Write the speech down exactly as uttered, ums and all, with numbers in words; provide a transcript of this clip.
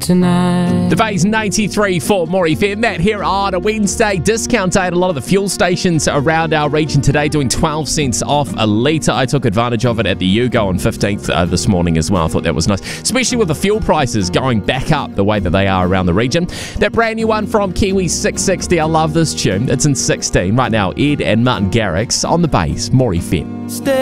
tonight. The Bay's ninety-three for More F M. Matt here on a Wednesday. Discount day at a lot of the fuel stations around our region today, doing twelve cents off a litre. I took advantage of it at the Yugo on fifteenth uh, this morning as well. I thought that was nice, especially with the fuel prices going back up the way that they are around the region. That brand new one from Kiwi six sixty. I love this tune. It's in sixteen right now. Ed and Martin Garrix on the Bay's More F M. Stay